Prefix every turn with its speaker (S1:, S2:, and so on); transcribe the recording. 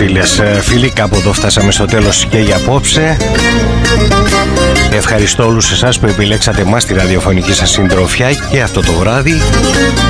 S1: φίλες. Φίλοι, κάπου εδώ φτάσαμε στο τέλος και για απόψε. Ευχαριστώ όλους εσάς που επιλέξατε εμάς τη ραδιοφωνική σας συντροφιά και αυτό το βράδυ.